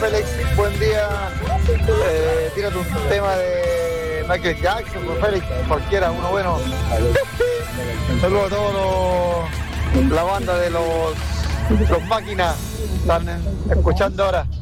Félix, buen día. Tírate un tema de Michael Jackson, por Félix, cualquiera, uno bueno. Saludos a todos la banda de los máquinas, están escuchando ahora.